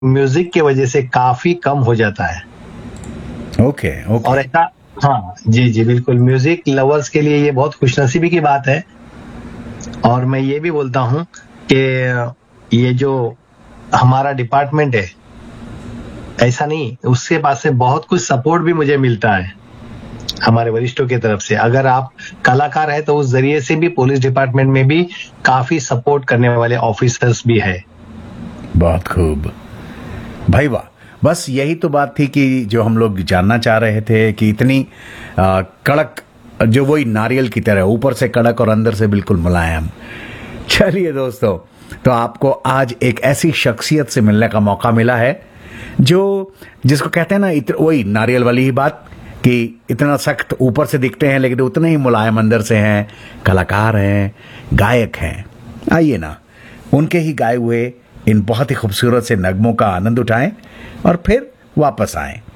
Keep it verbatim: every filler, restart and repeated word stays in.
Music की वजह से काफी कम हो जाता है। ओके ओके और ऐसा, हाँ जी जी बिल्कुल, म्यूजिक लवर्स के लिए ये बहुत खुशनसीबी की बात है। और मैं ये भी बोलता हूँ कि ये जो हमारा डिपार्टमेंट है, ऐसा नहीं, उसके पास से बहुत कुछ सपोर्ट भी मुझे मिलता है हमारे वरिष्ठों की तरफ से। अगर आप कलाकार है तो उस जरिए से भी पुलिस डिपार्टमेंट में भी काफी सपोर्ट करने वाले ऑफिसर्स भी है। बहुत खूब भाई, वाह। बस यही तो बात थी कि जो हम लोग जानना चाह रहे थे कि इतनी आ, कड़क, जो वही नारियल की तरह, ऊपर से कड़क और अंदर से बिल्कुल मुलायम। चलिए दोस्तों, तो आपको आज एक ऐसी शख्सियत से मिलने का मौका मिला है जो, जिसको कहते हैं ना, इत, वही नारियल वाली ही बात कि इतना सख्त ऊपर से दिखते हैं लेकिन उतने ही मुलायम अंदर से हैं, कलाकार हैं, गायक हैं। आइए ना, उनके ही गाए हुए इन बहुत ही खूबसूरत से नगमों का आनंद उठाएं और फिर वापस आएं।